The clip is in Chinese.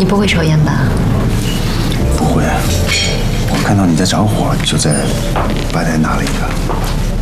你不会抽烟吧？ 不会，我看到你在着火，就在吧台拿了一个。